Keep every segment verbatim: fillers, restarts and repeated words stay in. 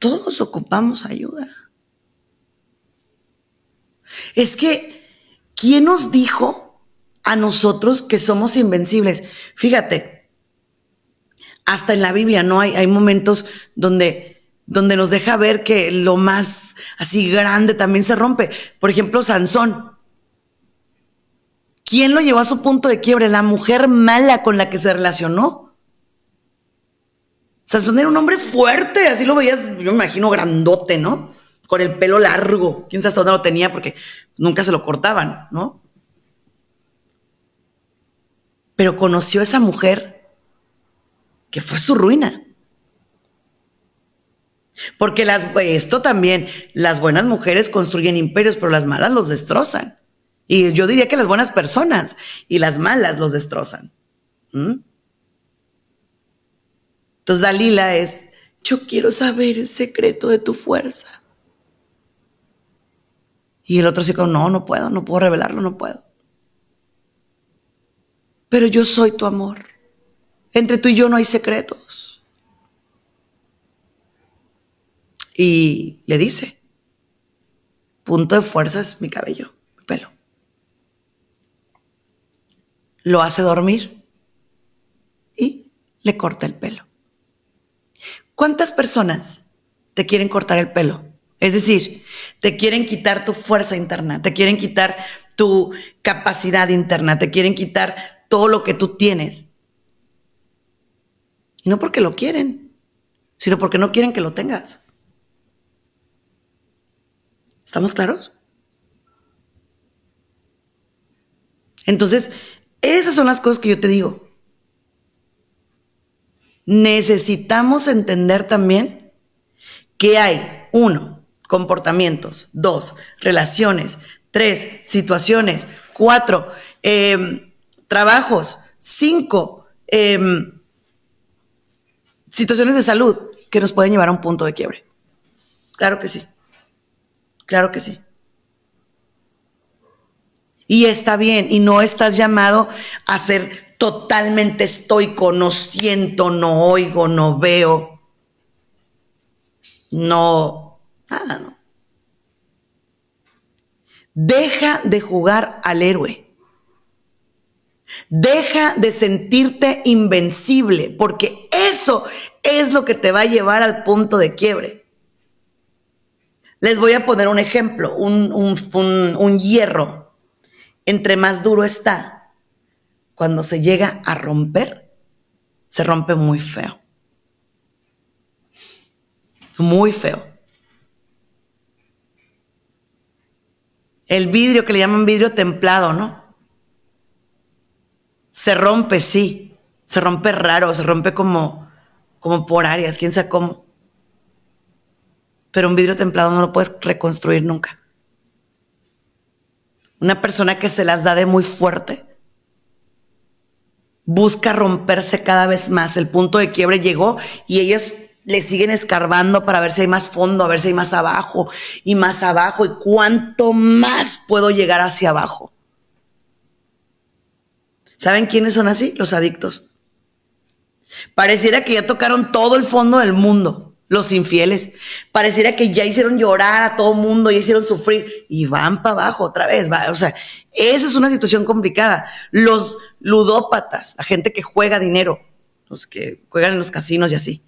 Todos ocupamos ayuda. Es que, ¿quién nos dijo a nosotros que somos invencibles? Fíjate, hasta en la Biblia, ¿no? Hay, hay momentos donde, donde nos deja ver que lo más así grande también se rompe. Por ejemplo, Sansón. ¿Quién lo llevó a su punto de quiebre? La mujer mala con la que se relacionó. Sansón era un hombre fuerte, así lo veías, yo me imagino grandote, ¿no? Con el pelo largo. Quién sabe hasta dónde lo tenía porque nunca se lo cortaban, ¿no? Pero conoció a esa mujer que fue su ruina. Porque las, esto también, las buenas mujeres construyen imperios, pero las malas los destrozan. Y yo diría que las buenas personas y las malas los destrozan. ¿Mm? Entonces Dalila es, yo quiero saber el secreto de tu fuerza. Y el otro así como, no, no puedo, no puedo revelarlo, no puedo. Pero yo soy tu amor. Entre tú y yo no hay secretos. Y le dice, punto de fuerza es mi cabello, mi pelo. Lo hace dormir y le corta el pelo. ¿Cuántas personas te quieren cortar el pelo? Es decir, te quieren quitar tu fuerza interna, te quieren quitar tu capacidad interna, te quieren quitar todo lo que tú tienes. Y no porque lo quieren, sino porque no quieren que lo tengas. ¿Estamos claros? Entonces, esas son las cosas que yo te digo. Necesitamos entender también que hay, uno, comportamientos, dos, relaciones, tres, situaciones, cuatro, eh, trabajos, cinco, eh, situaciones de salud que nos pueden llevar a un punto de quiebre. Claro que sí, claro que sí. Y está bien, y no estás llamado a ser totalmente estoico, no siento, no oigo, no veo, no, nada, no. Deja de jugar al héroe. Deja de sentirte invencible, porque eso es lo que te va a llevar al punto de quiebre. Les voy a poner un ejemplo, un, un, un, un hierro. Entre más duro está, cuando se llega a romper, se rompe muy feo. Muy feo. El vidrio, que le llaman vidrio templado, ¿no? Se rompe, sí. Se rompe raro, se rompe como, como por áreas, quién sabe cómo. Pero un vidrio templado no lo puedes reconstruir nunca. Una persona que se las da de muy fuerte busca romperse cada vez más. El punto de quiebre llegó y ellos le siguen escarbando para ver si hay más fondo, a ver si hay más abajo y más abajo. ¿Y cuánto más puedo llegar hacia abajo? ¿Saben quiénes son así? Los adictos. Pareciera que ya tocaron todo el fondo del mundo. Los infieles. Pareciera que ya hicieron llorar a todo mundo, ya hicieron sufrir y van para abajo otra vez. Va. O sea, esa es una situación complicada. Los ludópatas, la gente que juega dinero, los que juegan en los casinos y así,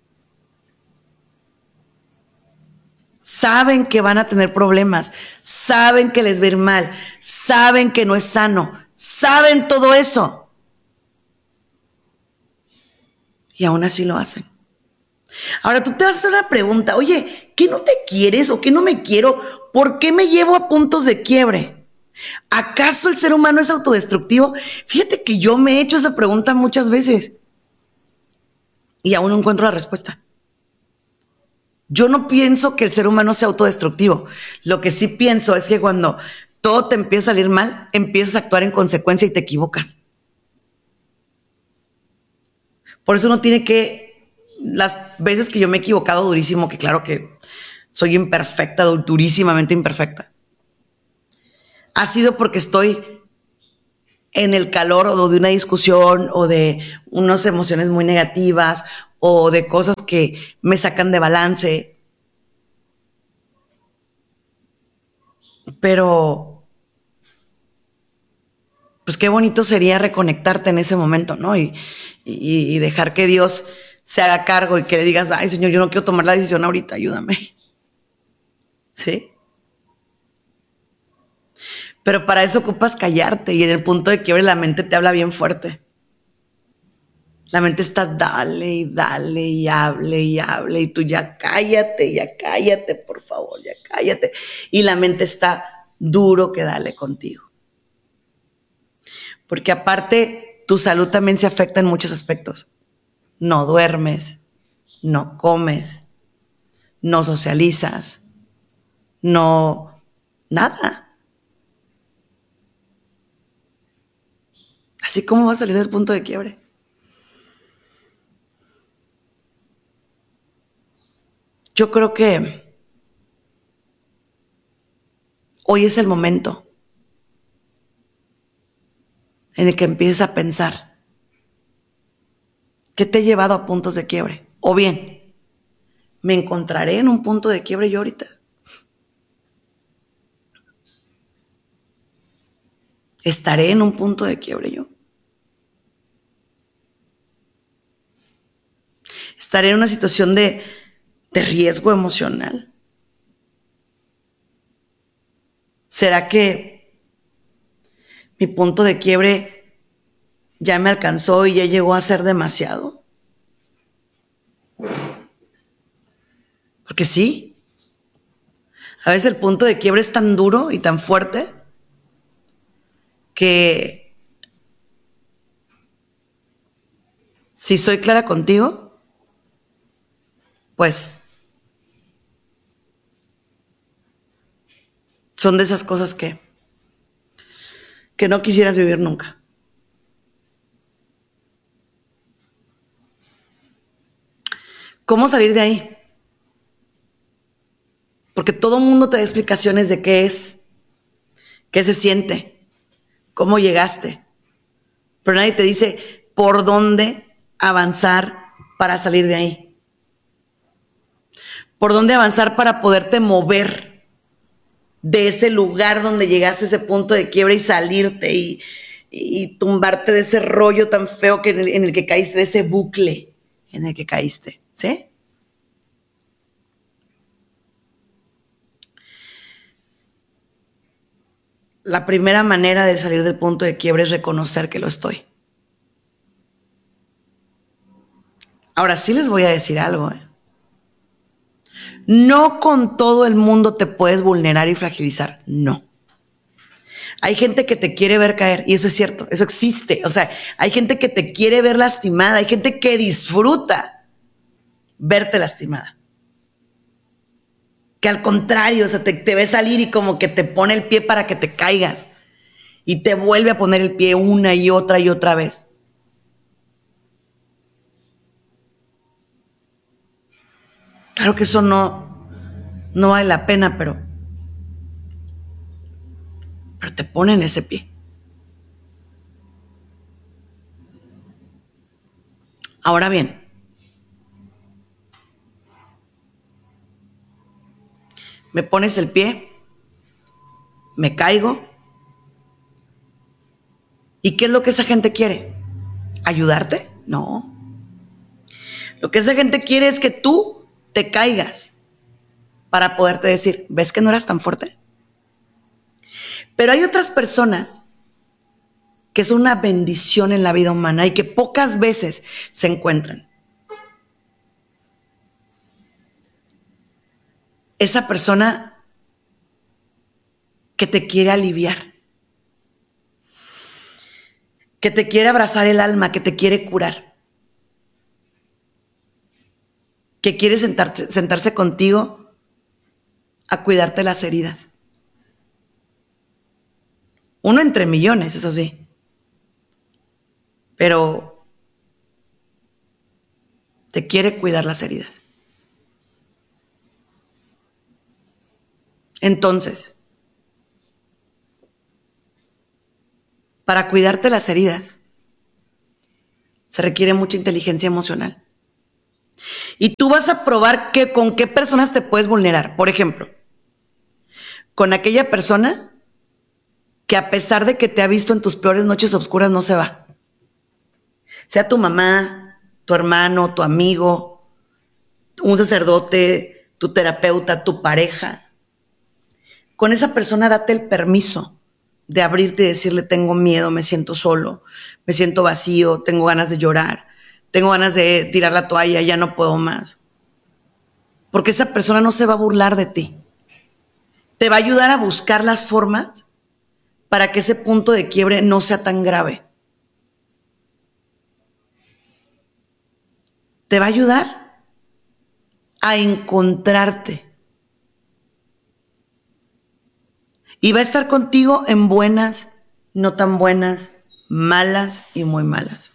saben que van a tener problemas, saben que les va a ir mal, saben que no es sano, saben todo eso. Y aún así lo hacen. Ahora tú te vas a hacer una pregunta, oye, ¿qué no te quieres o qué no me quiero? ¿Por qué me llevo a puntos de quiebre? ¿Acaso el ser humano es autodestructivo? Fíjate que yo me he hecho esa pregunta muchas veces y aún no encuentro la respuesta. Yo no pienso que el ser humano sea autodestructivo. Lo que sí pienso es que cuando todo te empieza a salir mal, empiezas a actuar en consecuencia y te equivocas. Por eso uno tiene que... Las veces que yo me he equivocado durísimo, que claro que soy imperfecta, durísimamente imperfecta, ha sido porque estoy en el calor o de una discusión o de unas emociones muy negativas o de cosas que me sacan de balance Pero, pues qué bonito sería reconectarte en ese momento, ¿no? Y, y, y dejar que Dios se haga cargo y que le digas, ay, Señor, yo no quiero tomar la decisión ahorita, ayúdame. ¿Sí? Pero para eso ocupas callarte y en el punto de quiebre la mente te habla bien fuerte. La mente está dale y dale y hable y hable y tú ya cállate, ya cállate, por favor, ya cállate. Y la mente está duro que dale contigo. Porque aparte, tu salud también se afecta en muchos aspectos. No duermes, no comes, no socializas, no, nada. Así como vas a salir del punto de quiebre. Yo creo que hoy es el momento en el que empieces a pensar qué te ha llevado a puntos de quiebre. O bien, ¿me encontraré en un punto de quiebre yo ahorita? ¿Estaré en un punto de quiebre yo? ¿Estaré en una situación de, de riesgo emocional? ¿Será que mi punto de quiebre ya me alcanzó y ya llegó a ser demasiado? Porque sí, a veces el punto de quiebre es tan duro y tan fuerte que, si soy clara contigo, pues son de esas cosas que, que no quisieras vivir nunca. ¿Cómo salir de ahí? Porque todo el mundo te da explicaciones de qué es, qué se siente, cómo llegaste. Pero nadie te dice por dónde avanzar para salir de ahí. Por dónde avanzar para poderte mover de ese lugar donde llegaste a ese punto de quiebra y salirte y, y tumbarte de ese rollo tan feo que en, el, en el que caíste, de ese bucle en el que caíste, ¿sí? La primera manera de salir del punto de quiebre es reconocer que lo estoy. Ahora sí les voy a decir algo, ¿eh? No con todo el mundo te puedes vulnerar y fragilizar, no. Hay gente que te quiere ver caer y eso es cierto, eso existe. O sea, hay gente que te quiere ver lastimada, hay gente que disfruta verte lastimada. Que al contrario, o sea, te, te ve salir y como que te pone el pie para que te caigas y te vuelve a poner el pie una y otra y otra vez. Claro que eso no, no vale la pena, pero, pero te ponen ese pie. Ahora bien, me pones el pie, me caigo. ¿Y qué es lo que esa gente quiere? ¿Ayudarte? No. Lo que esa gente quiere es que tú te caigas para poderte decir, ¿ves que no eras tan fuerte? Pero hay otras personas que es una bendición en la vida humana y que pocas veces se encuentran. Esa persona que te quiere aliviar, que te quiere abrazar el alma, que te quiere curar, que quiere sentarte, sentarse contigo a cuidarte las heridas. Uno entre millones, eso sí. Pero te quiere cuidar las heridas. Entonces, para cuidarte las heridas, se requiere mucha inteligencia emocional. Y tú vas a probar que, con qué personas te puedes vulnerar. Por ejemplo, con aquella persona que a pesar de que te ha visto en tus peores noches oscuras no se va. Sea tu mamá, tu hermano, tu amigo, un sacerdote, tu terapeuta, tu pareja. Con esa persona date el permiso de abrirte y decirle: tengo miedo, me siento solo, me siento vacío, tengo ganas de llorar, tengo ganas de tirar la toalla, ya no puedo más. Porque esa persona no se va a burlar de ti. Te va a ayudar a buscar las formas para que ese punto de quiebre no sea tan grave. Te va a ayudar a encontrarte. Y va a estar contigo en buenas, no tan buenas, malas y muy malas.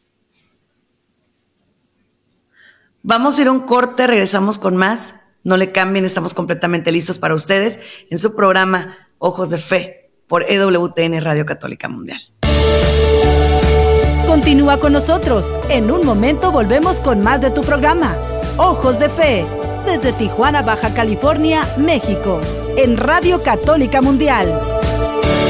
Vamos a ir a un corte, regresamos con más. No le cambien, estamos completamente listos para ustedes en su programa Ojos de Fe por E W T N Radio Católica Mundial. Continúa con nosotros. En un momento volvemos con más de tu programa Ojos de Fe desde Tijuana, Baja California, México, en Radio Católica Mundial.